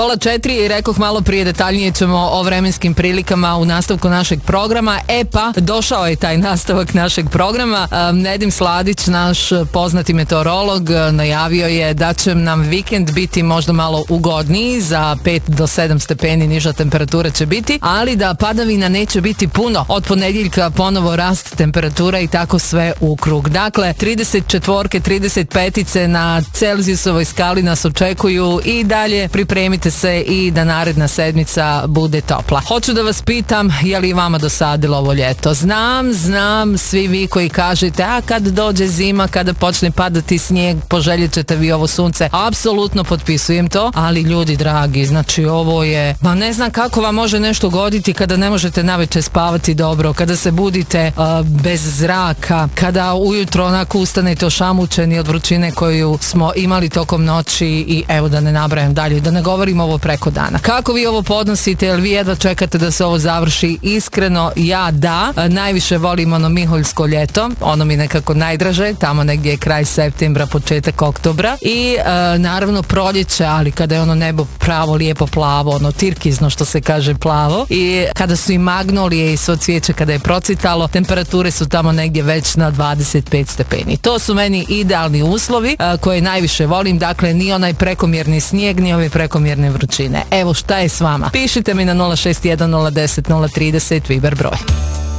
0,4 i rekoh malo prije detaljnije ćemo o vremenskim prilikama u nastavku našeg programa. Pa, došao je taj nastavak našeg programa. Nedim Sladić, naš poznati meteorolog, najavio je da će nam vikend biti možda malo ugodniji, za 5 do 7 stepeni niža temperatura će biti, ali da padavina neće biti puno. Od ponedjeljka ponovo rast temperatura i tako sve u krug. Dakle, 34, 35 na Celzijusovoj skali nas očekuju i dalje pripremite se i da naredna sedmica bude topla. Hoću da vas pitam, je li vama dosadilo ovo ljeto? Znam, svi vi koji kažete, a kad dođe zima, kada počne padati snijeg, poželjet ćete vi ovo sunce. Apsolutno potpisujem to, ali ljudi dragi, znači ovo je, ma ne znam kako vam može nešto goditi kada ne možete navečer spavati dobro, kada se budite bez zraka, kada ujutro onako ustanete ošamučeni od vrućine koju smo imali tokom noći i evo da ne nabrajam dalje, da ne govorim ovo preko dana. Kako vi ovo podnosite, jel vi jedva čekate da se ovo završi? Iskreno, ja da, najviše volim ono miholjsko ljeto, ono mi nekako najdraže, tamo negdje je kraj septembra, početak oktobra i naravno proljeće, ali kada je ono nebo pravo lijepo plavo, ono tirkizno što se kaže plavo i kada su i magnolije i svo cvijeće kada je procitalo, temperature su tamo negdje već na 25 stepeni. To su meni idealni uslovi koje najviše volim, dakle ni onaj prekomjerni snijeg, ni ove prekomjerne vrućine. Evo šta je s vama? Pišite mi na 061 010 030 Viber broj.